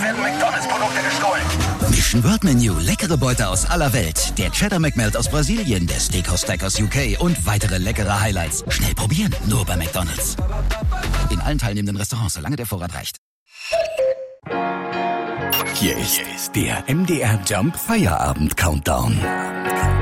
werden McDonald's-Produkte gestohlen. Mission World Menu, leckere Beute aus aller Welt. Der Cheddar McMelt aus Brasilien, der Steakhouse Stack aus UK und weitere leckere Highlights. Schnell probieren, nur bei McDonald's. In allen teilnehmenden Restaurants, solange der Vorrat reicht. Hier ist der MDR Jump Feierabend Countdown.